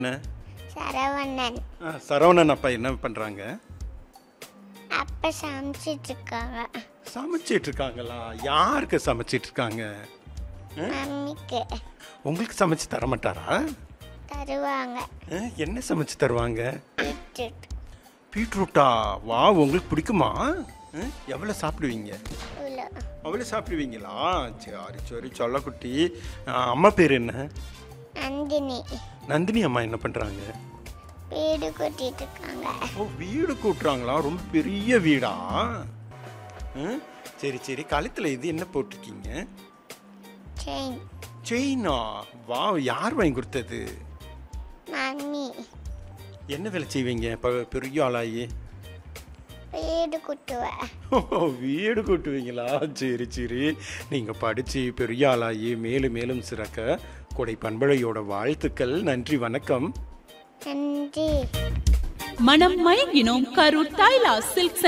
என்ன? சரவணன். சரவணன் அப்பா என்ன பண்றாங்க? அப்பா சமைச்சிட்டு இருக்காங்க. சமைச்சிட்டு இருக்காங்களா? யாருக்கு சமைச்சிட்டு இருக்காங்க? மம்மிக்கு உங்களுக்கு சமைச்சு தர மாட்டாரா? தருவாங்க. என்ன சமைச்சு தருவாங்க? பீட்ரூட். பீட்ரூட்டா? வா, உங்களுக்கு பிடிக்குமா? எவ்வளோ சாப்பிடுவீங்க? இவ்வளோ. அவ்வளோ சாப்பிடுவீங்களா? சரி சரி சொல்லக்குட்டி. அம்மா பேர் என்ன? நந்தினி. நந்தினி அம்மா என்ன பண்ணுறாங்க? வீடு கூட்டிட்டு இருக்காங்க. ஓ, வீடு கூட்டுறாங்களா? ரொம்ப பெரிய வீடா? சரி சரி, கழுத்தில் இது என்ன போட்டிருக்கீங்க? செயின். செயினா? வா, யார் வாங்கி கொடுத்தது? மம்மி. என்ன வேலை செய்வீங்க இப்போ பெரிய ஆளாயி? வீடு கூட்டுவேன். வீடு கூட்டுவீங்களா? சரி சரி, நீங்கள் படித்து பெரிய ஆளாயி மேலும் மேலும் சிறக்க கொடை பண்பலையோட வாழ்த்துக்கள். நன்றி, வணக்கம். நன்றி. மனம் மயங்கினோம். கரூர் தைலா சில்க்